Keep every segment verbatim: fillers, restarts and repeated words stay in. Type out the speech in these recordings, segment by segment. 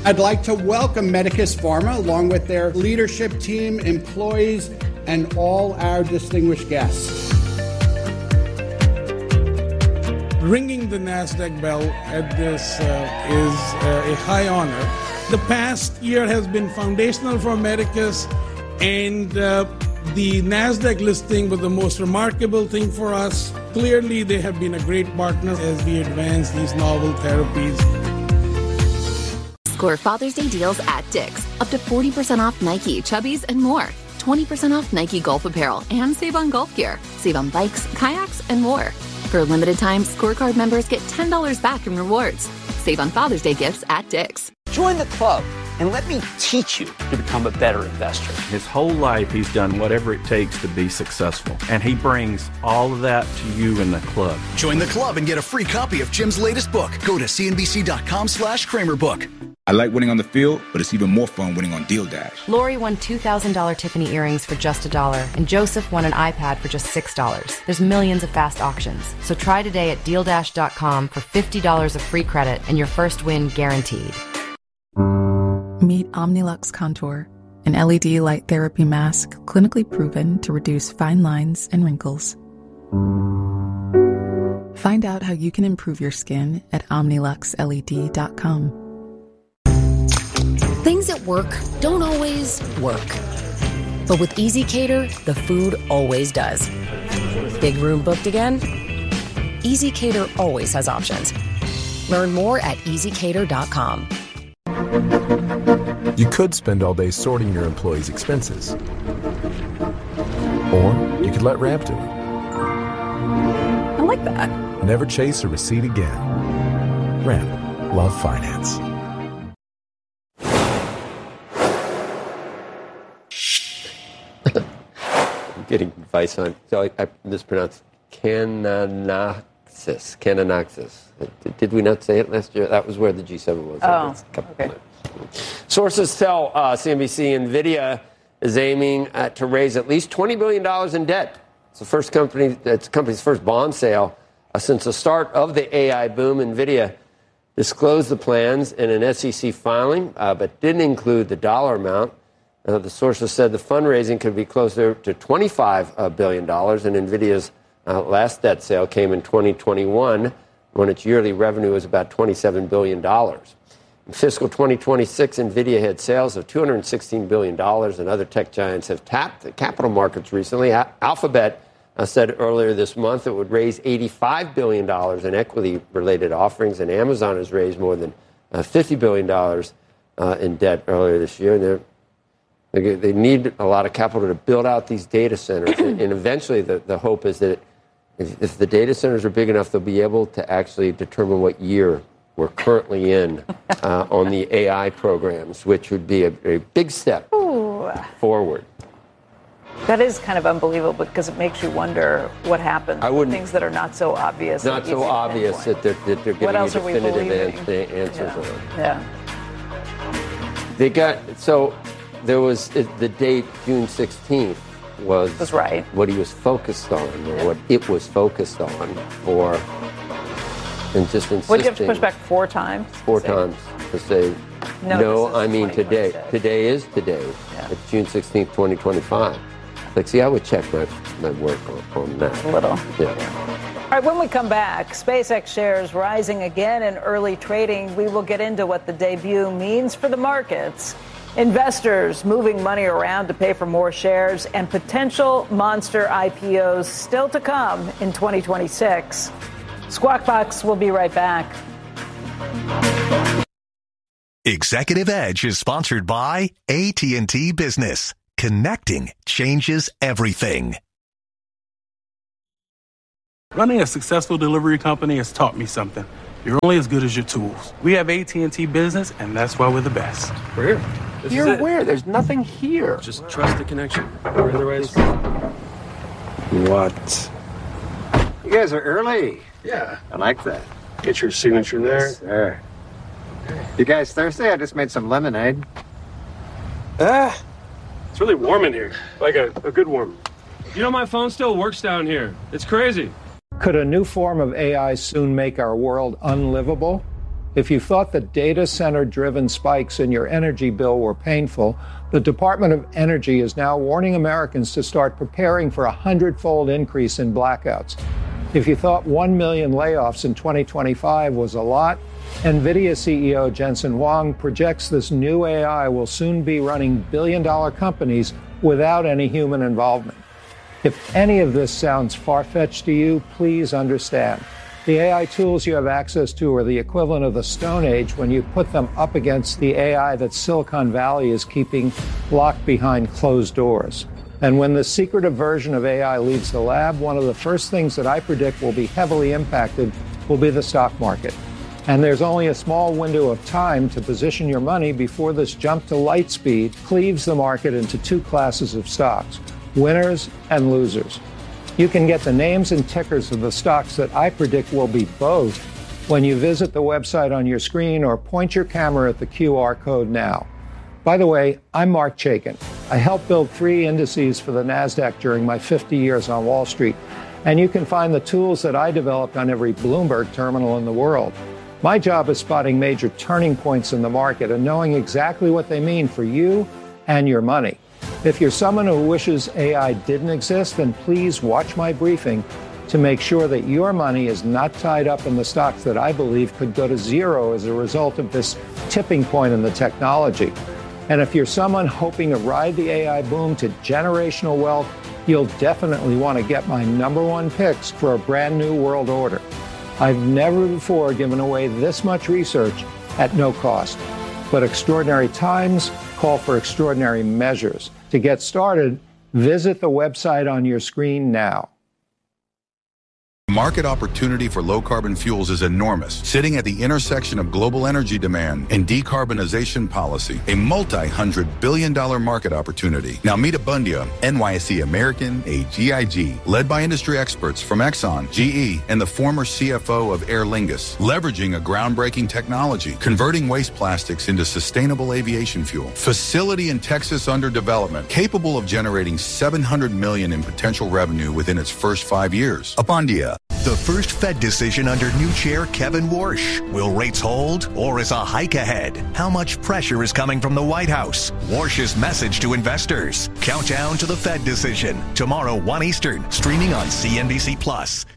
I'd like to welcome Medicus Pharma, along with their leadership team, employees, and all our distinguished guests. Ringing the NASDAQ bell at this uh, is uh, a high honor. The past year has been foundational for Medicus, and uh, the NASDAQ listing was the most remarkable thing for us. Clearly, they have been a great partner as we advance these novel therapies. Score Father's Day deals at Dick's. Up to forty percent off Nike, Chubbies, and more. twenty percent off Nike golf apparel and save on golf gear. Save on bikes, kayaks, and more. For a limited time, Scorecard members get ten dollars back in rewards. Save on Father's Day gifts at Dick's. Join the club and let me teach you to become a better investor. His whole life, he's done whatever it takes to be successful. And he brings all of that to you in the club. Join the club and get a free copy of Jim's latest book. Go to cnbc.com slash Kramer book. I like winning on the field, but it's even more fun winning on Deal Dash. Lori won two thousand dollars Tiffany earrings for just a dollar, and Joseph won an iPad for just six dollars. There's millions of fast auctions. So try today at deal dash dot com for fifty dollars of free credit and your first win guaranteed. Meet Omnilux Contour, an L E D light therapy mask clinically proven to reduce fine lines and wrinkles. Find out how you can improve your skin at omnilux L E D dot com. Things at work don't always work. But with EasyCater, the food always does. Big room booked again? EasyCater always has options. Learn more at easy cater dot com. You could spend all day sorting your employees' expenses. Or you could let Ramp do it. I like that. Never chase a receipt again. Ramp. Love finance. I'm getting advice on, so I, I mispronounced Kananaxis. Kananaxis. Did we not say it last year? That was where the G seven was. Oh, okay. Sources tell uh, C N B C NVIDIA is aiming at, to raise at least twenty billion dollars in debt. It's the first company, it's the company's first bond sale uh, since the start of the A I boom. NVIDIA disclosed the plans in an S E C filing, uh, but didn't include the dollar amount. Uh, the sources said the fundraising could be closer to twenty-five billion dollars, and NVIDIA's uh, last debt sale came in twenty twenty-one, when its yearly revenue was about twenty-seven billion dollars. In fiscal twenty twenty-six, NVIDIA had sales of two hundred sixteen billion dollars, and other tech giants have tapped the capital markets recently. A- Alphabet uh, said earlier this month it would raise eighty-five billion dollars in equity-related offerings, and Amazon has raised more than uh, fifty billion dollars uh, in debt earlier this year. And they're They need a lot of capital to build out these data centers. and, and eventually the, the hope is that if, if the data centers are big enough, they'll be able to actually determine what year we're currently in uh, on the A I programs, which would be a, a big step Ooh. forward. That is kind of unbelievable because it makes you wonder what happens. I wouldn't, things that are not so obvious. Not so obvious that they're, that they're giving you definitive an, answers yeah. on. Yeah. They got, so... There was the date, June sixteenth, was, was right. what he was focused on, or yeah. what it was focused on, or and just insisting. Would you have to push back four times? Four times to say, no, no I mean today. Today is today. Yeah. It's June sixteenth, twenty twenty-five. Like, see, I would check my, my work on, on that. A little. Yeah. All right, when we come back, SpaceX shares rising again in early trading. We will get into what the debut means for the markets. Investors moving money around to pay for more shares, and potential monster I P Os still to come in twenty twenty-six. Squawk Box will be right back. Executive Edge is sponsored by A T and T Business. Connecting changes everything. Running a successful delivery company has taught me something. You're only as good as your tools. We have A T and T Business, and that's why we're the best. We're here. This You're where? There's nothing here. Just trust the connection. We're in the right spot. What? You guys are early. Yeah. I like that. Get your signature there. There. You guys thirsty? I just made some lemonade. Ah. It's really warm in here. Like a, a good warm. You know, my phone still works down here. It's crazy. Could a new form of A I soon make our world unlivable? If you thought the data center-driven spikes in your energy bill were painful, the Department of Energy is now warning Americans to start preparing for a hundred-fold increase in blackouts. If you thought one million layoffs in twenty twenty-five was a lot, NVIDIA C E O Jensen Huang projects this new A I will soon be running billion-dollar companies without any human involvement. If any of this sounds far-fetched to you, please understand. The A I tools you have access to are the equivalent of the Stone Age when you put them up against the A I that Silicon Valley is keeping locked behind closed doors. And when the secretive version of A I leaves the lab, one of the first things that I predict will be heavily impacted will be the stock market. And there's only a small window of time to position your money before this jump to light speed cleaves the market into two classes of stocks, winners and losers. You can get the names and tickers of the stocks that I predict will be both when you visit the website on your screen or point your camera at the Q R code now. By the way, I'm Mark Chaikin. I helped build three indices for the NASDAQ during my fifty years on Wall Street, and you can find the tools that I developed on every Bloomberg terminal in the world. My job is spotting major turning points in the market and knowing exactly what they mean for you and your money. If you're someone who wishes A I didn't exist, then please watch my briefing to make sure that your money is not tied up in the stocks that I believe could go to zero as a result of this tipping point in the technology. And if you're someone hoping to ride the A I boom to generational wealth, you'll definitely want to get my number one picks for a brand new world order. I've never before given away this much research at no cost. But extraordinary times call for extraordinary measures. To get started, visit the website on your screen now. Market opportunity for low-carbon fuels is enormous, sitting at the intersection of global energy demand and decarbonization policy, a multi-hundred billion dollar market opportunity. Now meet Abundia, N Y S E American, a G I G, led by industry experts from Exxon, G E, and the former C F O of Aer Lingus, leveraging a groundbreaking technology, converting waste plastics into sustainable aviation fuel. Facility in Texas under development, capable of generating seven hundred million dollars in potential revenue within its first five years. Abundia. The first Fed decision under new chair Kevin Warsh. Will rates hold or is a hike ahead? How much pressure is coming from the White House? Warsh's message to investors. Countdown to the Fed decision. Tomorrow, one Eastern. Streaming on C N B C Plus.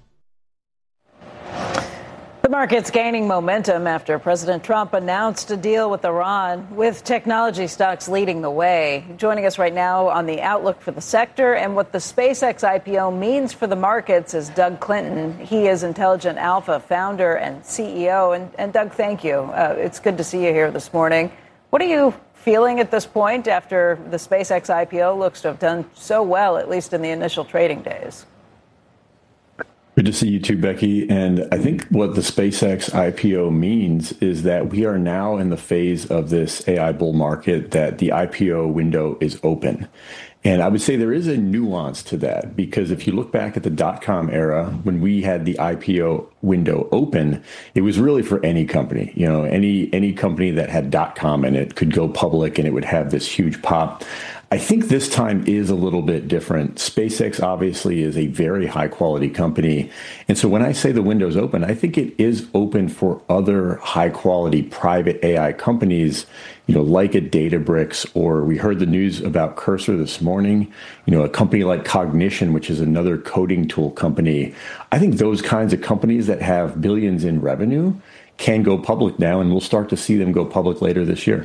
The market's gaining momentum after President Trump announced a deal with Iran, with technology stocks leading the way. Joining us right now on the outlook for the sector and what the SpaceX I P O means for the markets is Doug Clinton. He is Intelligent Alpha founder and C E O. And, and Doug, thank you. Uh, it's good to see you here this morning. What are you feeling at this point after the SpaceX I P O looks to have done so well, at least in the initial trading days? Good to see you too, Becky. And I think what the SpaceX I P O means is that we are now in the phase of this A I bull market that the I P O window is open. And I would say there is a nuance to that, because if you look back at the dot-com era, when we had the I P O window open, it was really for any company. You know, any any company that had dot-com in it could go public and it would have this huge pop. I think this time is a little bit different. SpaceX obviously is a very high quality company. And so when I say the window's open, I think it is open for other high quality private A I companies, you know, like a Databricks, or we heard the news about Cursor this morning, you know, a company like Cognition, which is another coding tool company. I think those kinds of companies that have billions in revenue can go public now, and we'll start to see them go public later this year.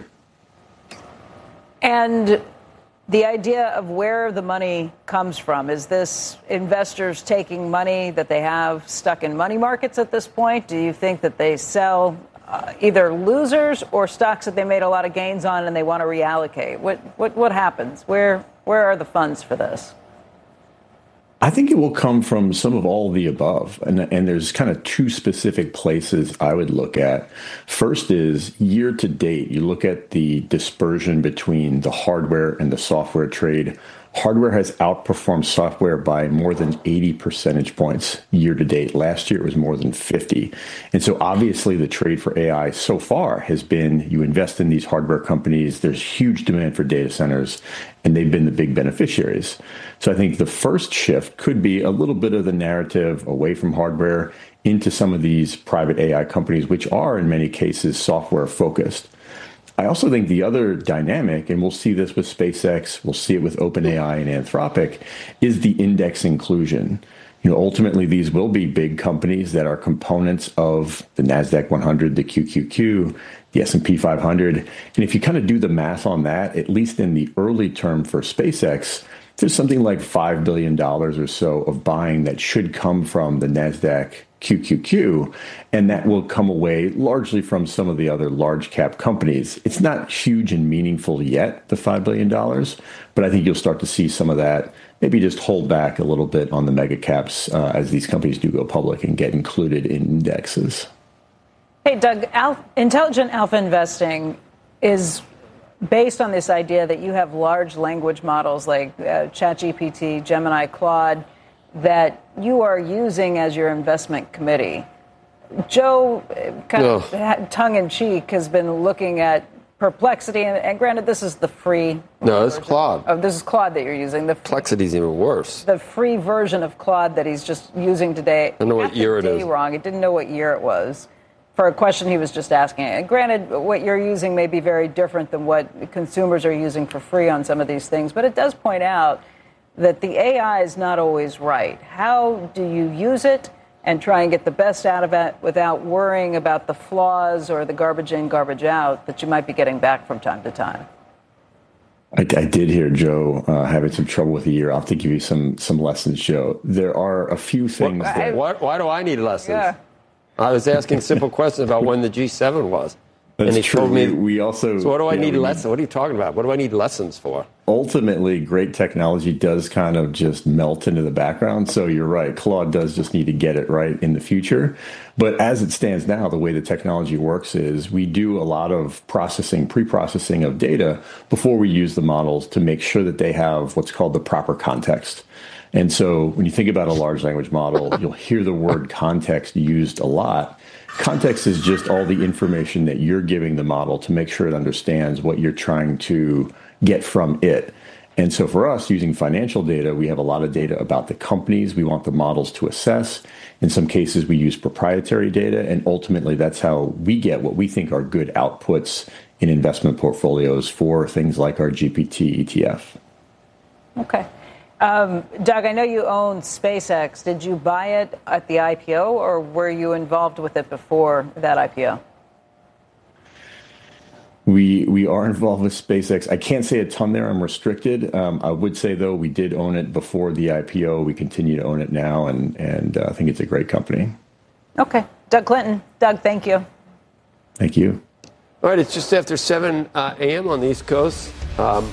And the idea of where the money comes from, is this investors taking money that they have stuck in money markets at this point? Do you think that they sell uh, either losers or stocks that they made a lot of gains on and they want to reallocate? What what what happens? Where where are the funds for this? I think it will come from some of all of the above. And, and there's kind of two specific places I would look at. First is year to date. You look at the dispersion between the hardware and the software trade. Hardware has outperformed software by more than eighty percentage points year to date. Last year, it was more than fifty. And so obviously the trade for A I so far has been you invest in these hardware companies. There's huge demand for data centers, and they've been the big beneficiaries. So I think the first shift could be a little bit of the narrative away from hardware into some of these private A I companies, which are in many cases software focused. I also think the other dynamic, and we'll see this with SpaceX, we'll see it with OpenAI and Anthropic, is the index inclusion. You know, ultimately, these will be big companies that are components of the NASDAQ one hundred, the Q Q Q, the S and P five hundred. And if you kind of do the math on that, at least in the early term for SpaceX, there's something like five billion dollars or so of buying that should come from the NASDAQ Q Q Q, and that will come away largely from some of the other large cap companies. It's not huge and meaningful yet, the five billion dollars, but I think you'll start to see some of that maybe just hold back a little bit on the mega caps uh, as these companies do go public and get included in indexes. Hey, Doug, Alpha, intelligent alpha investing is based on this idea that you have large language models like uh, ChatGPT, Gemini, Claude, that you are using as your investment committee. Joe, kind no. of tongue-in-cheek, has been looking at Perplexity, and, and granted, this is the free. No, it's Claude. Oh, this is Claude that you're using. The Perplexity is even worse. The free version of Claude that he's just using today. I don't know what year it is. Wrong. He didn't know what year it was for a question he was just asking. And granted, what you're using may be very different than what consumers are using for free on some of these things, but it does point out that the A I is not always right. How do you use it and try and get the best out of it without worrying about the flaws or the garbage in, garbage out that you might be getting back from time to time? I, I did hear Joe uh, having some trouble with the year. I'll have to give you some some lessons, Joe. There are a few things What, that... why, why do I need lessons? Yeah. I was asking simple questions about when the G seven was. That's and he true. told me, we, we also... So what do I you know, need lessons? What are you talking about? What do I need lessons for? Ultimately, great technology does kind of just melt into the background. So you're right. Claude does just need to get it right in the future. But as it stands now, the way the technology works is we do a lot of processing, pre-processing of data before we use the models to make sure that they have what's called the proper context. And so when you think about a large language model, you'll hear the word context used a lot. Context is just all the information that you're giving the model to make sure it understands what you're trying to get from it. And so for us, using financial data, we have a lot of data about the companies we want the models to assess. In some cases, we use proprietary data, and ultimately that's how we get what we think are good outputs in investment portfolios for things like our G P T E T F. Okay. Um, Doug, I know you own SpaceX. Did you buy it at the I P O, or were you involved with it before that I P O? We we are involved with SpaceX. I can't say a ton there. I'm restricted. Um, I would say, though, we did own it before the I P O. We continue to own it now, and, and uh, I think it's a great company. Okay. Doug Clinton. Doug, thank you. Thank you. All right, it's just after seven uh, a.m. on the East Coast. Um,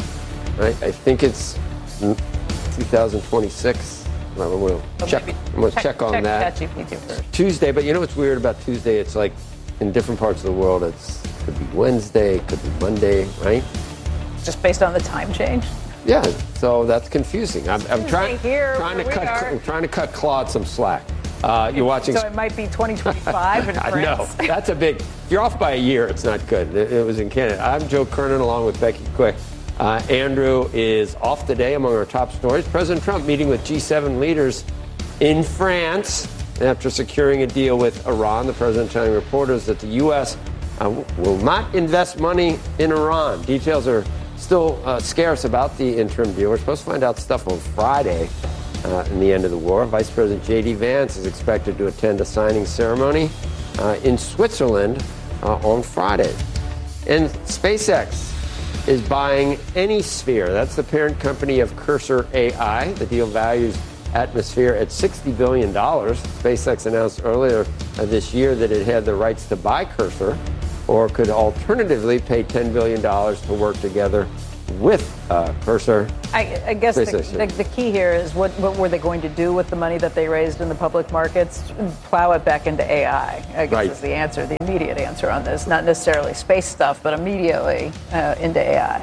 I, I think it's two thousand twenty-six. Well, we'll check, we'll check, check on check that. First. Tuesday, but you know what's weird about Tuesday? It's like in different parts of the world, it's could be Wednesday, could be Monday, right? Just based on the time change? Yeah, so that's confusing. I'm, I'm trying, here, trying to cut I'm trying to cut Claude some slack. Uh, you're watching. So it might be twenty twenty-five in France. No, that's a big. You're off by a year. It's not good. It, it was in Canada. I'm Joe Kernan, along with Becky Quick. Uh, Andrew is off today. Among our top stories, President Trump meeting with G seven leaders in France after securing a deal with Iran. The president telling reporters that the U S uh, will not invest money in Iran. Details are still uh, scarce about the interim deal. We're supposed to find out stuff on Friday uh, in the end of the war. Vice President J D Vance is expected to attend a signing ceremony uh, in Switzerland uh, on Friday. And SpaceX is buying Anysphere. That's the parent company of Cursor A I. The deal values Atmosphere at sixty billion dollars. SpaceX announced earlier this year that it had the rights to buy Cursor, or could alternatively pay ten billion dollars to work together with uh, Cursor. I, I guess the, the, the key here is what, what were they going to do with the money that they raised in the public markets? Plow it back into A I, I guess right. is the answer, the immediate answer on this. Not necessarily space stuff, but immediately uh, into A I.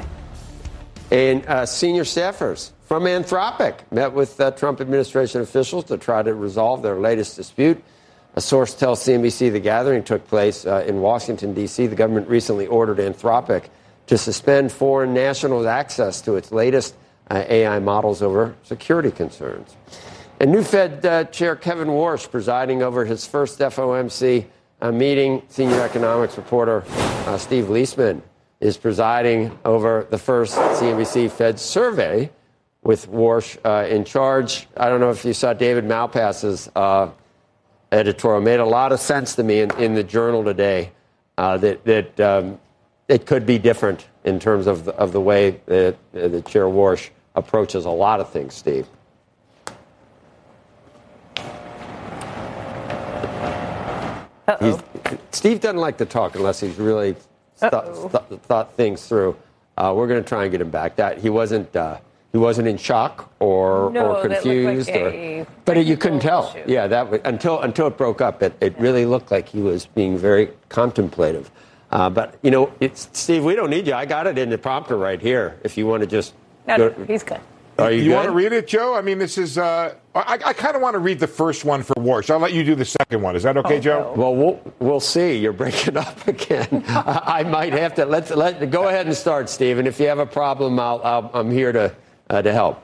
And uh, senior staffers from Anthropic met with uh, Trump administration officials to try to resolve their latest dispute. A source tells C N B C the gathering took place uh, in Washington, D C. The government recently ordered Anthropic to suspend foreign nationals' access to its latest uh, A I models over security concerns. And new Fed uh, Chair Kevin Warsh presiding over his first F O M C uh, meeting. Senior economics reporter uh, Steve Leisman is presiding over the first C N B C Fed survey with Warsh uh, in charge. I don't know if you saw David Malpass's uh, editorial. It made a lot of sense to me in, in the Journal today uh, that, that um, it could be different in terms of the, of the way that, uh, that Chair Warsh approaches a lot of things, Steve. He's, Steve doesn't like to talk unless he's really th- th- thought things through. Uh, we're going to try and get him back. That he wasn't uh, he wasn't in shock or no, or confused, like or, a but it, you couldn't tell. Issue. Yeah, that was, until until it broke up, it, it yeah. really looked like he was being very contemplative. Uh, but you know, it's, Steve, we don't need you. I got it in the prompter right here. If you want to just no, go, no, he's good. Are you, you good? want to read it, Joe? I mean, this is. Uh, I, I kind of want to read the first one for Warsh. I'll let you do the second one. Is that okay, oh, Joe? No. Well, we'll we'll see. You're breaking up again. I, I might have to let let go ahead and start, Steve. And if you have a problem, I'll, I'll I'm here to uh, to help.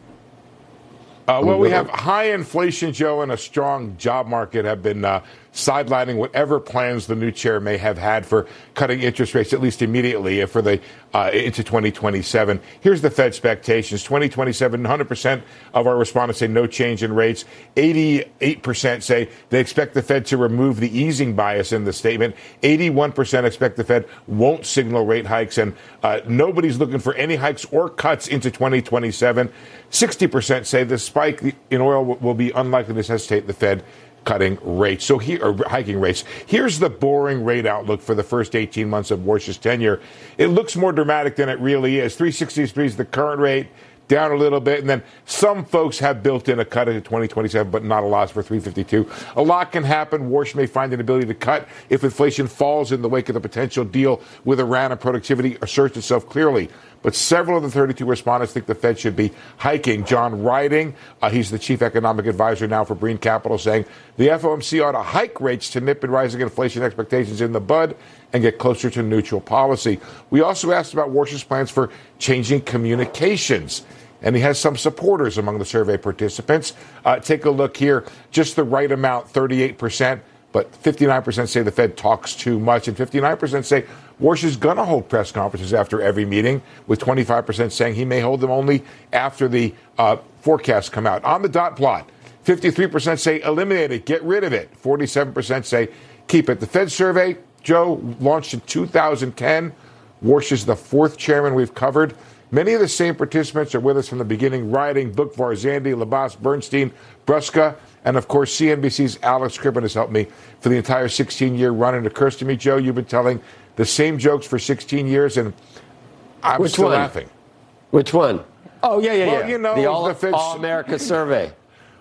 Uh, well, we have high inflation, Joe, and a strong job market have been uh, sidelining whatever plans the new chair may have had for cutting interest rates, at least immediately, for the uh, into twenty twenty-seven. Here's the Fed expectations. twenty twenty-seven, one hundred percent of our respondents say no change in rates. eighty-eight percent say they expect the Fed to remove the easing bias in the statement. eighty-one percent expect the Fed won't signal rate hikes, and uh, nobody's looking for any hikes or cuts into twenty twenty-seven. sixty percent say the spike in oil will be unlikely to necessitate the Fed cutting rates. So here, or hiking rates. Here's the boring rate outlook for the first eighteen months of Warsh's tenure. It looks more dramatic than it really is. three sixty-three is the current rate, down a little bit, and then some folks have built in a cut into twenty twenty-seven, but not a lot for three fifty-two. A lot can happen. Warsh may find an ability to cut if inflation falls in the wake of the potential deal with Iran and productivity asserts itself clearly. But several of the thirty-two respondents think the Fed should be hiking. John Riding, uh, he's the chief economic advisor now for Breen Capital, saying the F O M C ought to hike rates to nip and rising inflation expectations in the bud and get closer to neutral policy. We also asked about Warsh's plans for changing communications, and he has some supporters among the survey participants. Uh, take a look here. Just the right amount, thirty-eight percent, but fifty-nine percent say the Fed talks too much, and fifty-nine percent say Warsh is going to hold press conferences after every meeting, with twenty-five percent saying he may hold them only after the uh, forecasts come out. On the dot plot, fifty-three percent say eliminate it, get rid of it. forty-seven percent say keep it. The Fed survey, Joe, launched in two thousand ten. Warsh is the fourth chairman we've covered. Many of the same participants are with us from the beginning: Riding, Bookvar, Zandi, Labas, Bernstein, Brusca, and of course C N B C's Alex Crippen has helped me for the entire sixteen-year run. And it occurs to me, Joe, you've been telling the same jokes for sixteen years, and I'm Which still one? laughing. Which one? Oh, yeah, yeah, well, yeah. You know, the All, the Fed All America survey.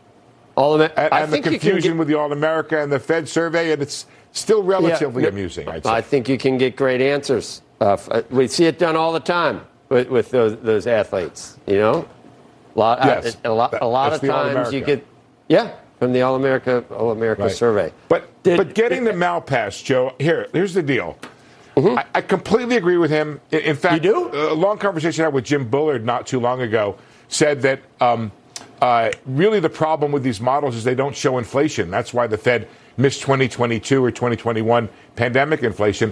All Amer- and, I and think the confusion get- with the All America and the Fed survey, and it's still relatively yeah, amusing, I'd say. I think you can get great answers. Uh, we see it done all the time with, with those, those athletes, you know? A lot, yes, uh, a lot, a lot of times you get, yeah, from the All America, All America right. survey. But Did, but getting the Malpass, Joe, here, here's the deal. Mm-hmm. I, I completely agree with him. In, in fact, you do? a long conversation I had with Jim Bullard not too long ago said that um, uh, really the problem with these models is they don't show inflation. That's why the Fed missed twenty twenty-two or twenty twenty-one pandemic inflation.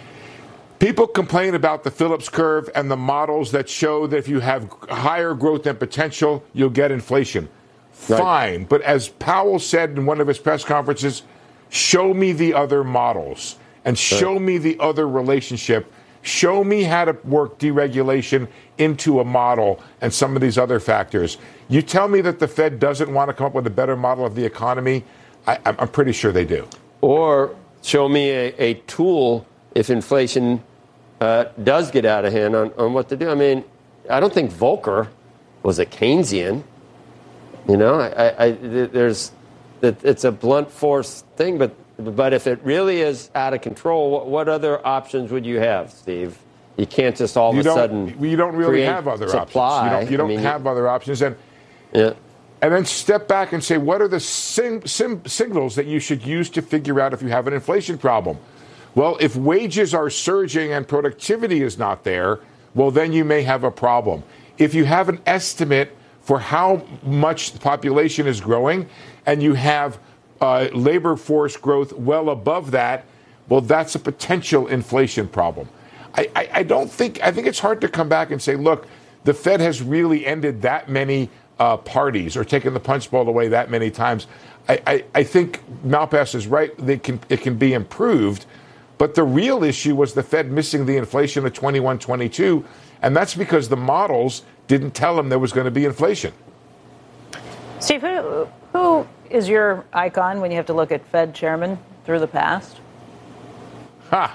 People complain about the Phillips curve and the models that show that if you have higher growth than potential, you'll get inflation. Right. Fine. But as Powell said in one of his press conferences, show me the other models and show right. me the other relationship. Show me how to work deregulation into a model and some of these other factors. You tell me that the Fed doesn't want to come up with a better model of the economy. I, I'm pretty sure they do. Or show me a, a tool if inflation uh, does get out of hand on, on what to do. I mean, I don't think Volcker was a Keynesian. You know, I, I, I, there's it's a blunt force thing, but but if it really is out of control, what, what other options would you have, Steve? You can't just all of you a sudden you don't really have other supply. options. You don't, you don't I mean, have other options, and yeah. and then step back and say, what are the sim, sim, signals that you should use to figure out if you have an inflation problem? Well, if wages are surging and productivity is not there, well, then you may have a problem. If you have an estimate for how much the population is growing, and you have uh, labor force growth well above that, well, that's a potential inflation problem. I, I, I don't think, I think it's hard to come back and say, look, the Fed has really ended that many uh, parties or taken the punch bowl away that many times. I, I, I think Malpass is right. They can, it can be improved. But the real issue was the Fed missing the inflation of twenty-one, twenty-two. And that's because the models didn't tell them there was going to be inflation. Steve, who, who is your icon when you have to look at Fed chairman through the past? Ha.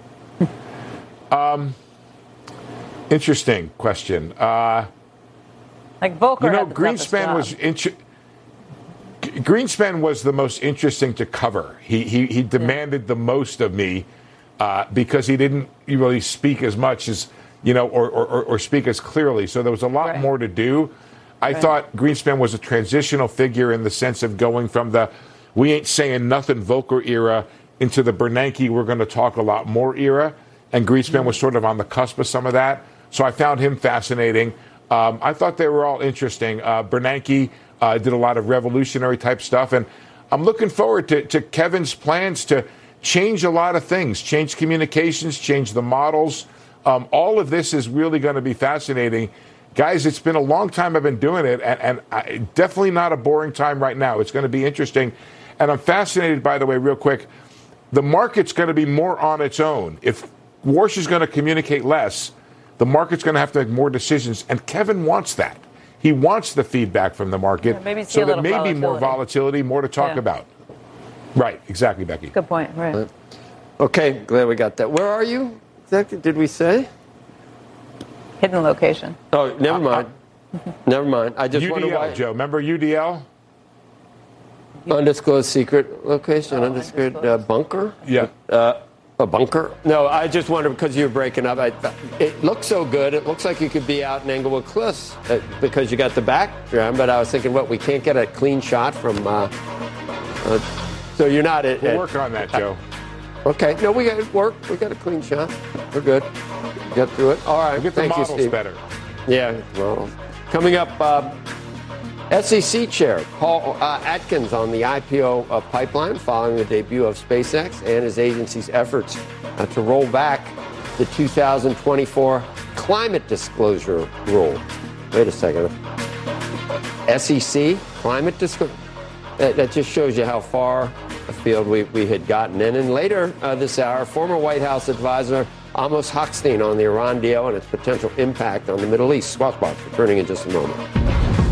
um, interesting question. Uh, like Volcker, you know, had the Greenspan was inter- Greenspan was the most interesting to cover. He he, he demanded yeah. the most of me uh, because he didn't really speak as much as you know, or or, or speak as clearly. So there was a lot right. more to do. I right. thought Greenspan was a transitional figure in the sense of going from the we ain't saying nothing Volcker era into the Bernanke we're going to talk a lot more era. And Greenspan mm-hmm. was sort of on the cusp of some of that. So I found him fascinating. Um, I thought they were all interesting. Uh, Bernanke uh, did a lot of revolutionary type stuff. And I'm looking forward to, to Kevin's plans to change a lot of things, change communications, change the models. Um, all of this is really going to be fascinating. Guys, it's been a long time I've been doing it, and, and I, definitely not a boring time right now. It's going to be interesting. And I'm fascinated, by the way, real quick, the market's going to be more on its own. If Warsh is going to communicate less, the market's going to have to make more decisions, and Kevin wants that. He wants the feedback from the market, yeah, so there may be more volatility, more to talk yeah. about. Right, exactly, Becky. Good point, right. Okay, glad we got that. Where are you? Exactly, did we say? Hidden location. Oh, never mind. Uh, never mind. I just U D L, wonder why. Joe. Remember U D L? Undisclosed secret location, oh, undisclosed uh, bunker? Yeah. Uh, a bunker? No, I just wondered because you were breaking up. I, it looks so good. It looks like you could be out in Englewood Cliffs uh, because you got the background. But I was thinking, what, we can't get a clean shot from. Uh, uh, so you're not at. We'll at, work on that, Joe. Okay. No, we got it work. We got a clean shot. We're good. Get through it. All right. We'll get the Thank models you, Steve. better. Yeah, models. Coming up, uh, S E C Chair Paul uh, Atkins on the I P O uh, pipeline following the debut of SpaceX and his agency's efforts uh, to roll back the two thousand twenty-four climate disclosure rule. Wait a second. S E C climate disclosure? That, that just shows you how far afield we, we had gotten. And then later uh, this hour, former White House advisor Amos Hochstein on the Iran deal and its potential impact on the Middle East. Squawk Box returning in just a moment.